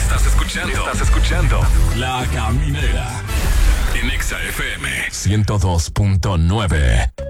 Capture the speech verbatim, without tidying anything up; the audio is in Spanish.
Estás escuchando. Estás escuchando. La Caminera. En Exa F M ciento dos punto nueve.